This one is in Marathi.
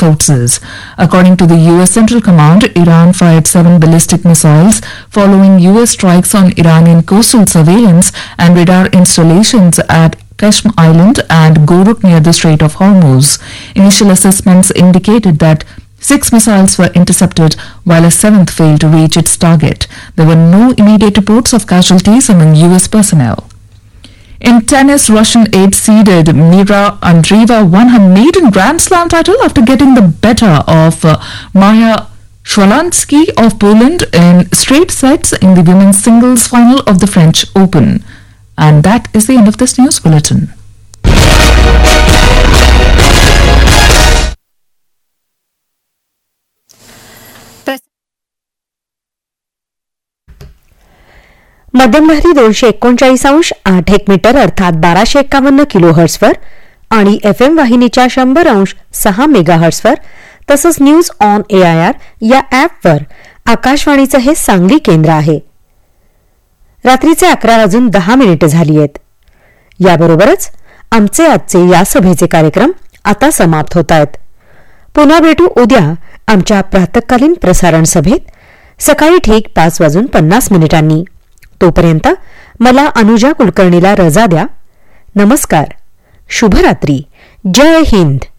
sources. According to the U.S. Central Command, Iran fired 7 ballistic missiles following U.S. strikes on Iranian coastal surveillance and radar installations at Qashm Island and Goruk near the Strait of Hormuz. Initial assessments indicated that 6 missiles were intercepted while a 7th failed to reach its target. There were no immediate reports of casualties among U.S. personnel. In tennis, Russian 8-seeded Mira Andreeva won her maiden Grand Slam title after getting the better of Maya Shwalansky of Poland in straight sets in the women's singles final of the French Open. And that is the end of this news bulletin. मध्यमलहरी 239.8 metre अर्थात 1251 किलोहर्ट्झवर आणि FM वाहिनीच्या 100.6 मेगाहर्ट्झवर तसंच न्यूज ऑन AIR या ॲपवर आकाशवाणीचं हे सांगली केंद्र आहे. रात्रीचे 11:10 झाली आहेत. याबरोबरच आमचे आजचे या सभेचे कार्यक्रम आता समाप्त होत आहेत. पुन्हा भेटू उद्या आमच्या प्रातःकालीन प्रसारण सभेत सकाळी ठीक 5:50 तोपर्यंत मला अनुजा कुलकर्णीला रजा द्या. नमस्कार, शुभरात्री, जय हिंद.